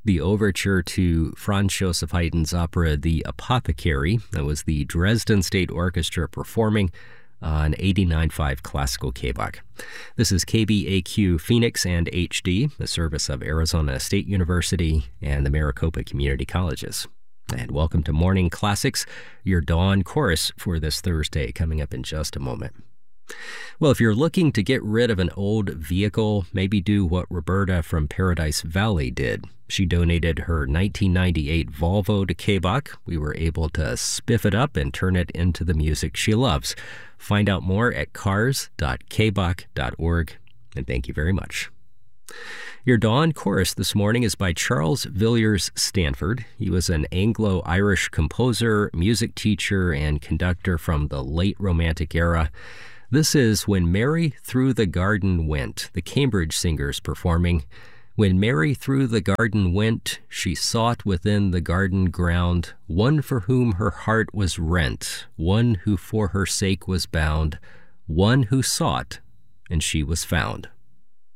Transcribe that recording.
The overture to Franz Joseph Haydn's opera The Apothecary. That was the Dresden State Orchestra performing on 89.5 Classical KBOC. This is KBAQ Phoenix and HD, the service of Arizona State University and the Maricopa Community Colleges. And welcome to Morning Classics, your dawn chorus for this Thursday, coming up in just a moment. Well, if you're looking to get rid of an old vehicle, maybe do what Roberta from Paradise Valley did. She donated her 1998 Volvo to KBOC. We were able to spiff it up and turn it into the music she loves. Find out more at cars.kboc.org, and thank you very much. Your dawn chorus this morning is by Charles Villiers Stanford. He was an Anglo-Irish composer, music teacher, and conductor from the late Romantic era. This is When Mary Through the Garden Went, the Cambridge Singers performing. When Mary through the garden went, she sought within the garden ground one for whom her heart was rent, one who for her sake was bound, one who sought, and she was found.